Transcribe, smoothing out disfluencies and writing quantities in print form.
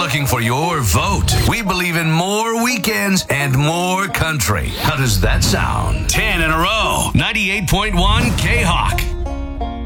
looking for your vote. We believe in more weekends and more country. How does that sound? 10 in a row. 98.1 K-Hawk.